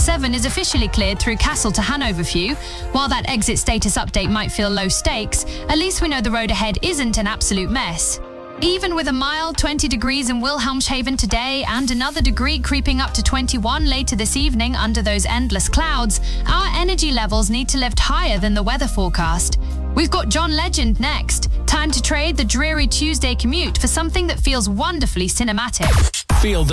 A7 is officially cleared through Kassel to Hanover View. While that exit status update might feel low stakes, at least we know the road ahead isn't an absolute mess. Even with a mild 20 degrees in Wilhelmshaven today and another degree creeping up to 21 later this evening under those endless clouds, our energy levels need to lift higher than the weather forecast. We've got John Legend next. Time to trade the dreary Tuesday commute for something that feels wonderfully cinematic. Feel the